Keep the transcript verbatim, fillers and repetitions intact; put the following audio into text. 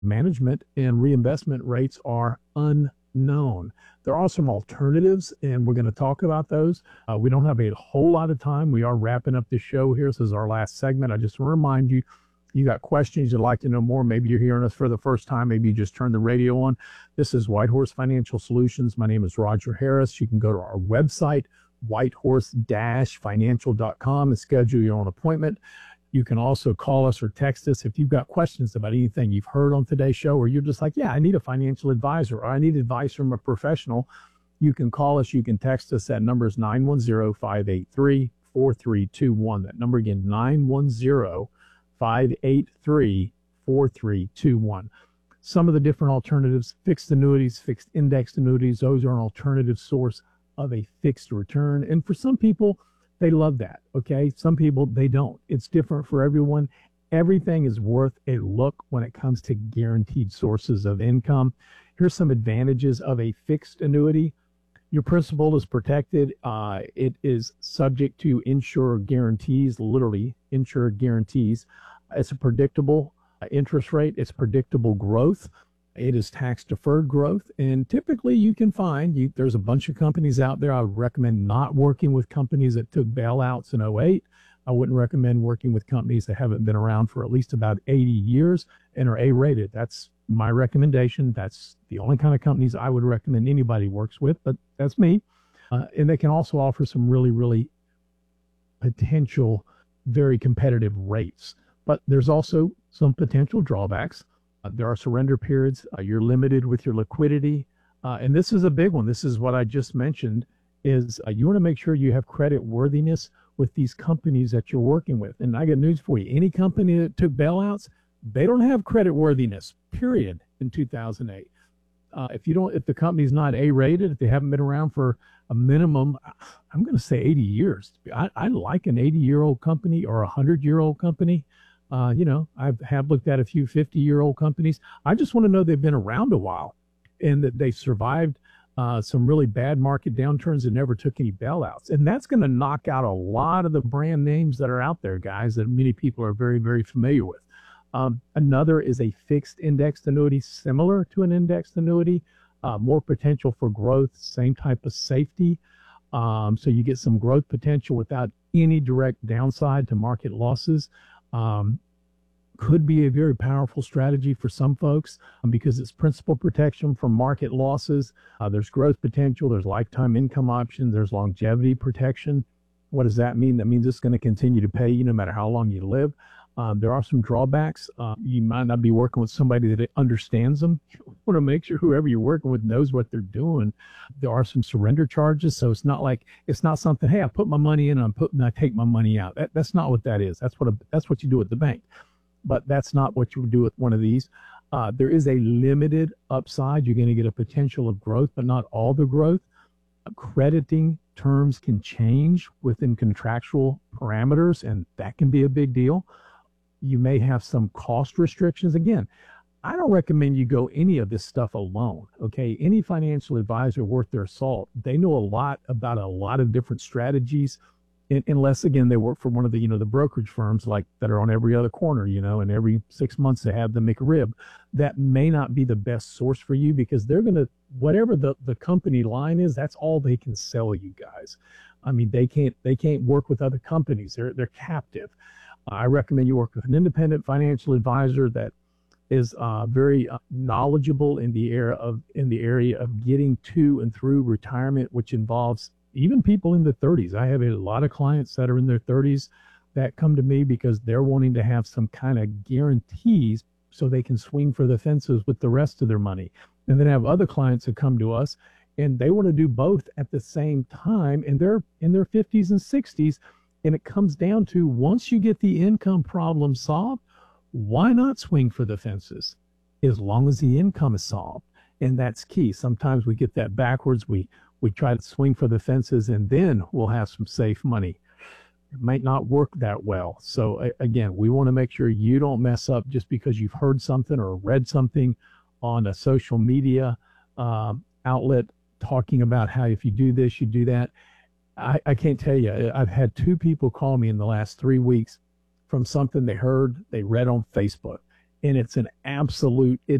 management and reinvestment rates are unknown. There are some alternatives, and we're going to talk about those. Uh, we don't have a whole lot of time. We are wrapping up the show here. This is our last segment. I just want to remind you, you got questions, you'd like to know more. Maybe you're hearing us for the first time. Maybe you just turned the radio on. This is Whitehorse Financial Solutions. My name is Roger Harris. You can go to our website, whitehorse dash financial dot com, and schedule your own appointment. You can also call us or text us if you've got questions about anything you've heard on today's show, or you're just like, yeah, I need a financial advisor, or I need advice from a professional. You can call us. You can text us. That number is nine one zero, five eight three, four three two one. That number again, nine one zero, five eight three, four three two one. Some of the different alternatives: fixed annuities, fixed indexed annuities. Those are an alternative source of a fixed return. And for some people, they love that. Okay. Some people, they don't. It's different for everyone. Everything is worth a look when it comes to guaranteed sources of income. Here's some advantages of a fixed annuity. Your principal is protected. Uh, it is subject to insurer guarantees, literally insured guarantees. It's a predictable uh, interest rate. It's predictable growth. It is tax deferred growth. And typically you can find, you, there's a bunch of companies out there. I would recommend not working with companies that took bailouts in oh eight. I wouldn't recommend working with companies that haven't been around for at least about eighty years and are A-rated. That's my recommendation. That's the only kind of companies I would recommend anybody works with, but that's me. Uh, and they can also offer some really, really potential, very competitive rates. But there's also some potential drawbacks. Uh, there are surrender periods. Uh, you're limited with your liquidity. Uh, and this is a big one. This is what I just mentioned, is uh, you want to make sure you have credit worthiness with these companies that you're working with. And I got news for you. Any company that took bailouts, they don't have credit worthiness, period, in two thousand eight. Uh, if you don't, if the company's not A-rated, if they haven't been around for a minimum, I'm going to say eighty years. I, I like an eighty-year-old company or a hundred-year-old company. Uh, you know, I have looked at a few fifty-year-old companies. I just want to know they've been around a while and that they survived uh, some really bad market downturns and never took any bailouts. And that's going to knock out a lot of the brand names that are out there, guys, that many people are very, very familiar with. Um, another is a fixed indexed annuity, similar to an indexed annuity, uh, more potential for growth, same type of safety. Um, so you get some growth potential without any direct downside to market losses. Um, could be a very powerful strategy for some folks um, because it's principal protection from market losses. Uh, there's growth potential. There's lifetime income options. There's longevity protection. What does that mean? That means it's going to continue to pay you no matter how long you live. Um, there are some drawbacks. Uh, you might not be working with somebody that understands them. You want to make sure whoever you're working with knows what they're doing. There are some surrender charges. So it's not like, it's not something, hey, I put my money in and I'm putting, I take my money out. That, that's not what that is. That's what, a, that's what you do at the bank. But that's not what you would do with one of these. Uh, there is a limited upside. You're going to get a potential of growth, but not all the growth. Crediting terms can change within contractual parameters, and that can be a big deal. You may have some cost restrictions. Again, I don't recommend you go any of this stuff alone. Okay. Any financial advisor worth their salt, they know a lot about a lot of different strategies, in, unless again, they work for one of the, you know, the brokerage firms like that are on every other corner, you know, and every six months they have them make a rib. That may not be the best source for you because they're going to, whatever the, the company line is, that's all they can sell you guys. I mean, they can't, they can't work with other companies. They're, they're captive. I recommend you work with an independent financial advisor that is uh, very uh, knowledgeable in the area of in the area of getting to and through retirement, which involves even people in the thirties. I have a lot of clients that are in their thirties that come to me because they're wanting to have some kind of guarantees so they can swing for the fences with the rest of their money. And then I have other clients that come to us and they want to do both at the same time, and they're in their fifties and sixties. And it comes down to, once you get the income problem solved, why not swing for the fences as long as the income is solved? And that's key. Sometimes we get that backwards. We, we try to swing for the fences and then we'll have some safe money. It might not work that well. So again, we want to make sure you don't mess up just because you've heard something or read something on a social media um, outlet talking about how if you do this, you do that. I, I can't tell you. I've had two people call me in the last three weeks from something they heard, they read on Facebook. and it's an absolute, it